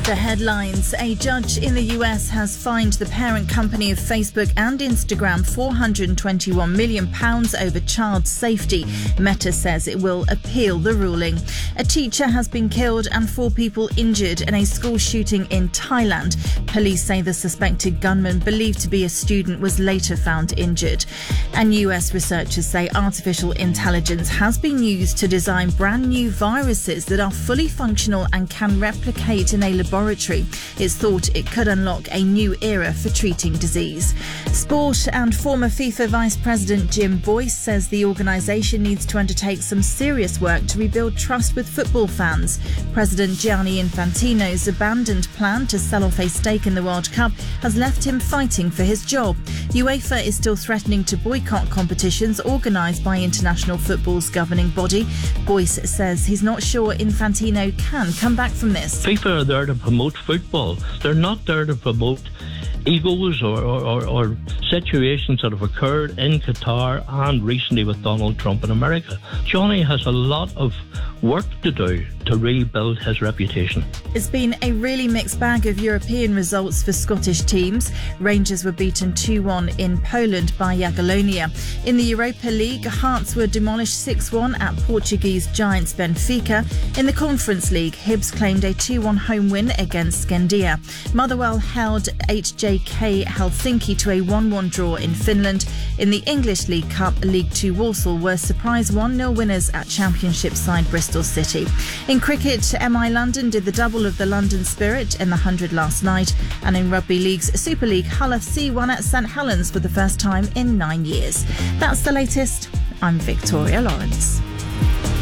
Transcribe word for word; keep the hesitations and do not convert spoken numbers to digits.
The headlines. A judge in the U S has fined the parent company of Facebook and Instagram four hundred twenty-one million pounds over child safety. Meta says it will appeal the ruling. A teacher has been killed and four people injured in a school shooting in Thailand. Police say the suspected gunman, believed to be a student, was later found injured. And U S researchers say artificial intelligence has been used to design brand new viruses that are fully functional and can replicate in a laboratory. It's thought it could unlock a new era for treating disease. Sport. And former FIFA Vice President Jim Boyce says the organisation needs to undertake some serious work to rebuild trust with football fans. President Gianni Infantino's abandoned plan to sell off a stake in the World Cup has left him fighting for his job. UEFA is still threatening to boycott competitions organised by international football's governing body. Boyce says he's not sure Infantino can come back from this. FIFA are there to promote football. They're not there to promote egos or, or, or situations that have occurred in Qatar and recently with Donald Trump in America. Johnny has a lot of work to do to rebuild his reputation. It's been a really mixed bag of European results for Scottish teams. Rangers were beaten two one in Poland by Jagiellonia. In the Europa League, Hearts were demolished six one at Portuguese giants Benfica. In the Conference League, Hibs claimed a two one home win against Skandia. Motherwell held H J K Helsinki to a one one draw in Finland. In the English League Cup, League Two Walsall were surprise one nil winners at Championship side Bristol City. In cricket, M I London did the double of the London Spirit in the hundred last night. And in Rugby League's Super League, Hull F C won at St Helens for the first time in nine years. That's the latest. I'm Victoria Lawrence.